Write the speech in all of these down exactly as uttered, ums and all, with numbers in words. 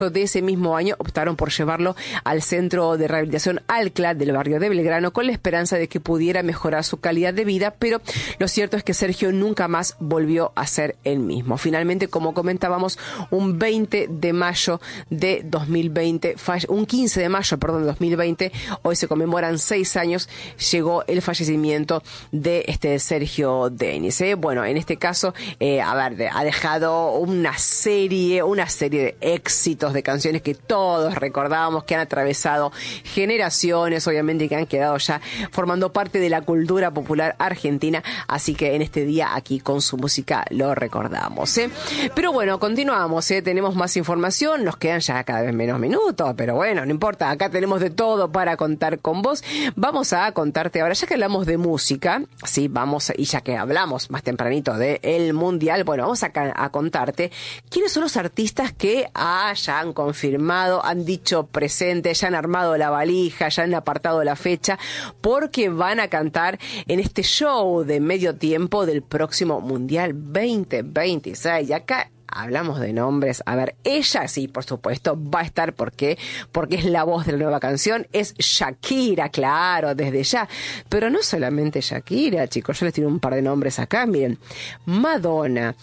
de ese mismo año optaron por llevarlo al centro de rehabilitación Alclá del barrio de Belgrano con la esperanza de que pudiera mejorar su calidad de vida, pero lo cierto es que Sergio nunca más volvió a ser el mismo. Finalmente, como comentábamos, un veinte de mayo de dos mil veinte, un quince de mayo, perdón, de dos mil veinte, hoy se conmemoran seis años, llegó el fallecimiento de este Sergio Denis. ¿eh? Bueno, en este caso, eh, a ver, ha dejado una serie, una serie de éxitos de canciones que todos recordábamos, que han atravesado generaciones, obviamente, que han quedado ya formando parte de la cultura popular argentina, así que en este día aquí con su música lo recordamos. ¿eh? Pero bueno, continuamos, ¿eh? tenemos más información, nos quedan ya cada vez menos minutos, pero bueno, no importa, acá tenemos de todo para contar con vos. Vamos a contarte ahora, ya que hablamos de música, sí, vamos, y ya que hablamos más tempranito del Mundial, bueno, vamos a, a contarte quiénes son los artistas que ah, ya han confirmado, han dicho presente, ya han armado la valija, ya han apartado la fecha, porque van a cantar en este show de medio tiempo del próximo Mundial veinte veintiséis. Y acá hablamos de nombres. A ver, ella sí, por supuesto, va a estar. ¿Por qué? Porque es la voz de la nueva canción. Es Shakira, claro, desde ya. Pero no solamente Shakira, chicos. Yo les tiro un par de nombres acá. Miren, Madonna,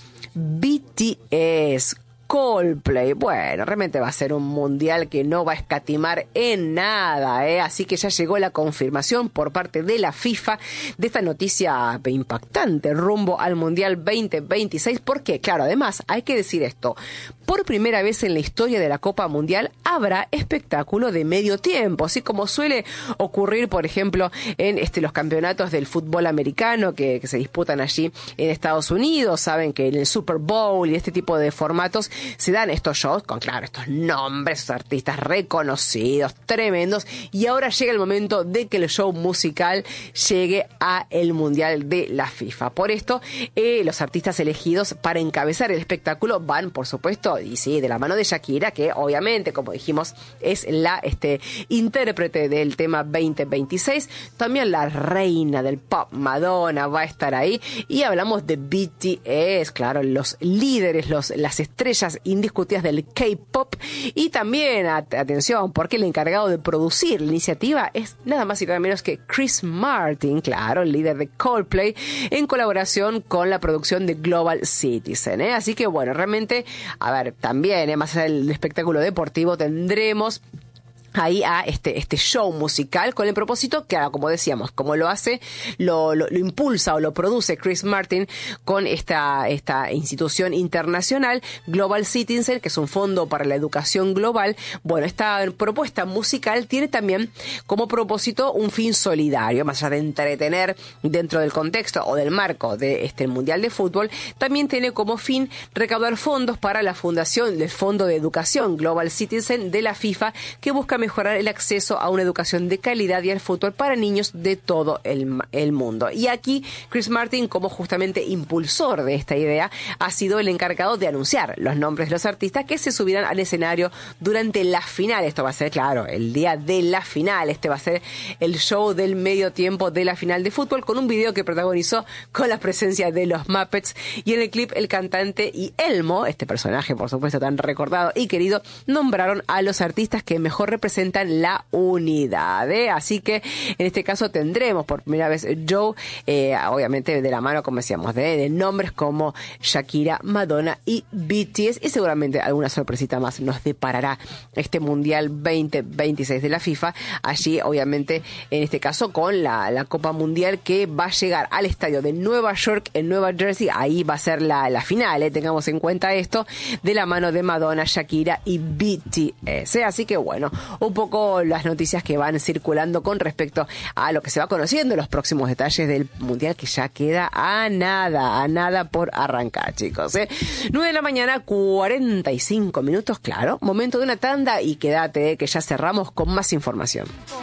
B T S, Coldplay. Bueno, realmente va a ser un mundial que no va a escatimar en nada, ¿eh? Así que ya llegó la confirmación por parte de la FIFA de esta noticia impactante rumbo al Mundial veinte veintiséis. Porque, claro, además hay que decir esto, por primera vez en la historia de la Copa Mundial habrá espectáculo de medio tiempo, así como suele ocurrir, por ejemplo, en este, los campeonatos del fútbol americano que, que se disputan allí en Estados Unidos. Saben que en el Super Bowl y este tipo de formatos se dan estos shows con, claro, estos nombres, estos artistas reconocidos, tremendos, y ahora llega el momento de que el show musical llegue a el Mundial de la FIFA. Por esto, eh, los artistas elegidos para encabezar el espectáculo van, por supuesto, y sí, de la mano de Shakira, que obviamente, como dijimos, es la este, intérprete del tema veinte veintiséis. También la reina del pop, Madonna, va a estar ahí. Y hablamos de B T S, claro, los líderes, los, las estrellas indiscutidas del K-pop. Y también, at- atención, porque el encargado de producir la iniciativa es nada más y nada menos que Chris Martin, claro, el líder de Coldplay, en colaboración con la producción de Global Citizen. ¿eh? Así que, bueno, realmente, a ver, también, ¿eh? más allá del espectáculo deportivo, tendremos ahí a este, este show musical con el propósito que, como decíamos, como lo hace, lo, lo, lo impulsa o lo produce Chris Martin con esta, esta institución internacional, Global Citizen, que es un fondo para la educación global. Bueno, esta propuesta musical tiene también como propósito un fin solidario, más allá de entretener dentro del contexto o del marco de este Mundial de Fútbol, también tiene como fin recaudar fondos para la fundación del Fondo de Educación Global Citizen de la FIFA, que busca mejorar el acceso a una educación de calidad y al fútbol para niños de todo el, el mundo. Y aquí Chris Martin, como justamente impulsor de esta idea, ha sido el encargado de anunciar los nombres de los artistas que se subirán al escenario durante la final. Esto va a ser, claro, el día de la final. Este va a ser el show del medio tiempo de la final de fútbol, con un video que protagonizó con la presencia de los Muppets. Y en el clip, el cantante y Elmo, este personaje, por supuesto, tan recordado y querido, nombraron a los artistas que mejor representan la unidad. ¿eh? Así que en este caso tendremos por primera vez Joe, eh, obviamente de la mano, como decíamos, de, de nombres como Shakira, Madonna y B T S, y seguramente alguna sorpresita más nos deparará este Mundial veinte veintiséis de la FIFA. Allí, obviamente, en este caso con la, la Copa Mundial que va a llegar al estadio de Nueva York, en Nueva Jersey. Ahí va a ser la, la final, ¿eh? tengamos en cuenta esto, de la mano de Madonna, Shakira y B T S. ¿eh? Así que bueno, un poco las noticias que van circulando con respecto a lo que se va conociendo, los próximos detalles del Mundial, que ya queda a nada, a nada por arrancar, chicos. ¿eh? nueve de la mañana, cuarenta y cinco minutos, claro, momento de una tanda y quédate, que ya cerramos con más información.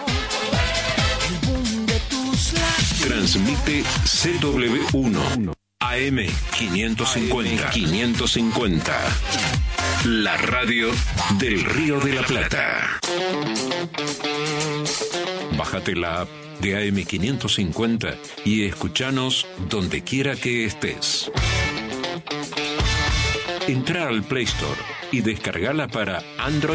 Transmite C W uno, A M quinientos cincuenta, quinientos cincuenta. La radio del Río de la Plata. Bájate la app de A M quinientos cincuenta y escuchanos donde quiera que estés. Entra al Play Store y descargala para Android